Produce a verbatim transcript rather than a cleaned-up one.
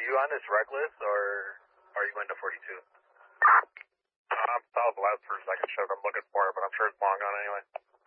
you on this reckless, or are you going to forty-two? I'm south of last for a second shift. I'm looking for it, but I'm sure it's long gone anyway.